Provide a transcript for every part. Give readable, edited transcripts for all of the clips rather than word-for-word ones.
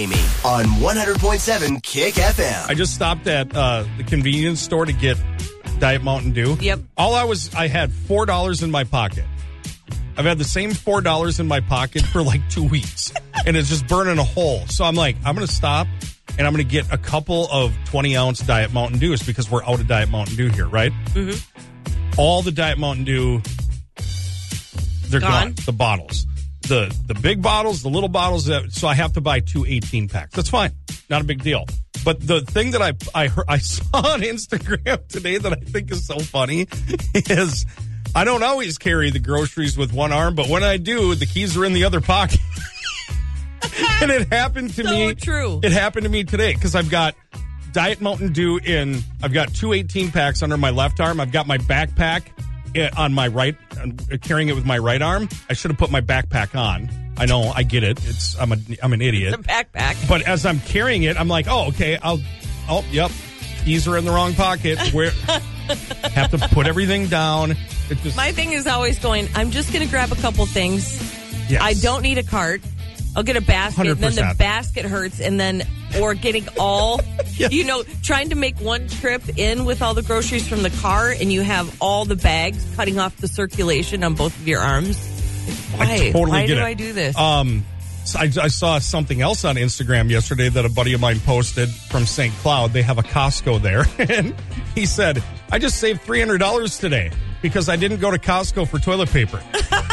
Amy on 100.7 Kick FM. I just stopped at the convenience store to get Diet Mountain Dew. Yep. I had $4 in my pocket. I've had the same $4 in my pocket for like 2 weeks, and it's just burning a hole. So I'm like, I'm going to stop, and I'm going to get a couple of 20-ounce Diet Mountain Dews because we're out of Diet Mountain Dew here, right? Mm-hmm. All the Diet Mountain Dew, they're gone. The bottles. The big bottles, the little bottles, so I have to buy 2 18-packs. That's fine. Not a big deal. But the thing that I saw on Instagram today that I think is so funny is I don't always carry the groceries with one arm, but when I do, the keys are in the other pocket. And it happened to me. So true. It happened to me today because I've got Diet Mountain Dew I've got 2 18-packs under my left arm. I've got my backpack on my right, carrying it with my right arm. I should have put my backpack on. I know, I get it. I'm an idiot. It's a backpack. But as I'm carrying it, I'm like, oh, okay. Yep. Keys are in the wrong pocket. Have to put everything down. My thing is always going, I'm just going to grab a couple things. Yes. I don't need a cart. I'll get a basket, 100%. and then the basket hurts, or getting all, Yeah. Trying to make one trip in with all the groceries from the car, and you have all the bags cutting off the circulation on both of your arms. Why? Why do I do this? So I saw something else on Instagram yesterday that a buddy of mine posted from St. Cloud. They have a Costco there, and he said, I just saved $300 today because I didn't go to Costco for toilet paper.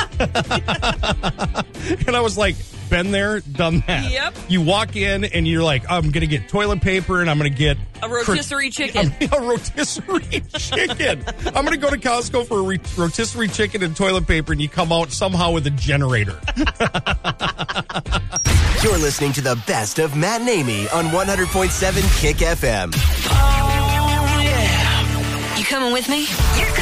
And I was like, been there, done that. Yep. You walk in and you're like, I'm going to get toilet paper and I'm going to get a rotisserie chicken. A rotisserie chicken. I'm going to go to Costco for a rotisserie chicken and toilet paper, and you come out somehow with a generator. You're listening to the best of Matt and Amy on 100.7 Kick FM. Oh, yeah. You coming with me?